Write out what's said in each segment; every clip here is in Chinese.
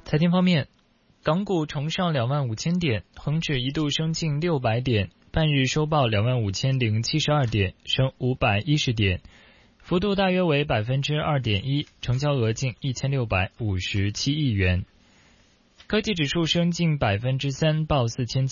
财经方面，港股重上25000点，恒指一度升近600点，半日收报25072点，升510点，幅度大约为 2.1%， 成交额近1657亿元。科技指数升近 3%， 报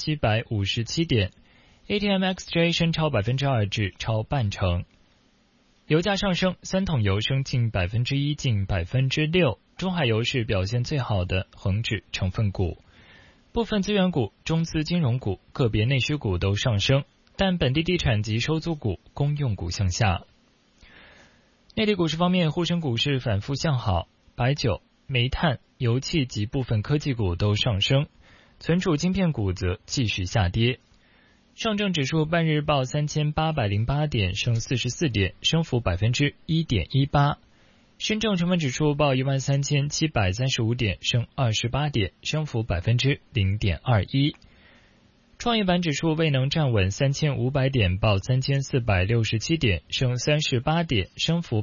4757点， ATMXJ 升超 2%， 至超半成。油价上升，三桶油升近 1%， 近 6%， 中海油是表现最好的恒指成分股。部分资源股、中资金融股、个别内需股都上升，但本地地产及收租股、公用股向下。内地股市方面，沪深股市反复向好，白酒、煤炭、油气及部分科技股都上升，存储晶片股则继续下跌。上证指数半日报3808点，升44点，升幅 1.18%。深证成分指数报13735点，升28点，升幅 0.21%。创业板指数未能站稳3500点，报3467点，升38点，升幅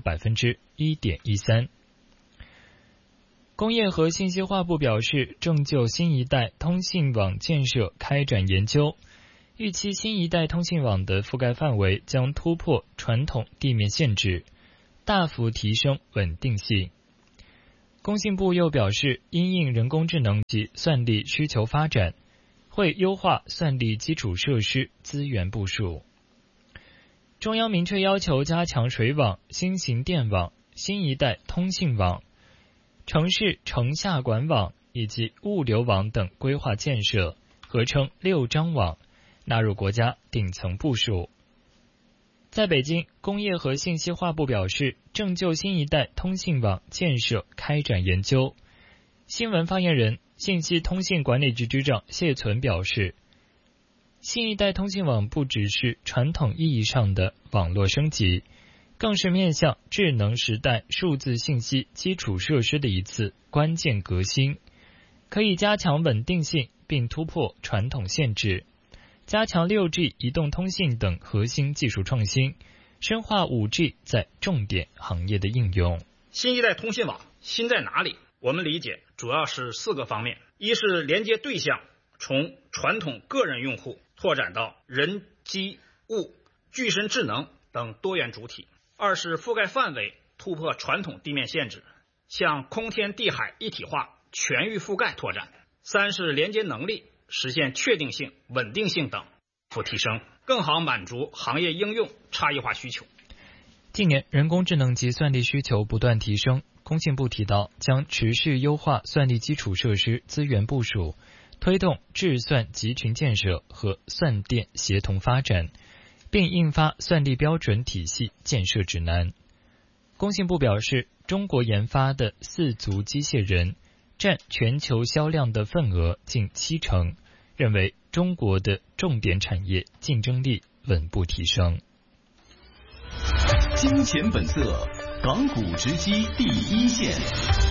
1.13%。工业和信息化部表示，正就新一代通信网建设开展研究，预期新一代通信网的覆盖范围将突破传统地面限制，大幅提升稳定性。工信部又表示，因应人工智能及算力需求发展，会优化算力基础设施资源部署。中央明确要求加强水网、新型电网、新一代通信网、城市城下管网以及物流网等规划建设，合称6张网，纳入国家顶层部署。在北京，工业和信息化部表示，正就新一代通信网建设开展研究。新闻发言人、信息通信管理局局长谢存表示，新一代通信网不只是传统意义上的网络升级，更是面向智能时代数字信息基础设施的一次关键革新，可以加强稳定性并突破传统限制，加强 6G 移动通信等核心技术创新，深化 5G 在重点行业的应用。 新一代通信网新在哪里？我们理解主要是4个方面：一是连接对象从传统个人用户拓展到人、机、物、具身智能等多元主体；二是覆盖范围突破传统地面限制，向空天地海一体化、全域覆盖拓展；三是连接能力实现确定性、稳定性等提升，更好满足行业应用差异化需求。 近年人工智能及算力需求不断提升，工信部提到将持续优化算力基础设施资源部署，推动智算集群建设和算电协同发展，并印发算力标准体系建设指南。工信部表示，中国研发的4足机械人占全球销量的份额近70%，认为中国的重点产业竞争力稳步提升。 金钱本色，港股直击第一线。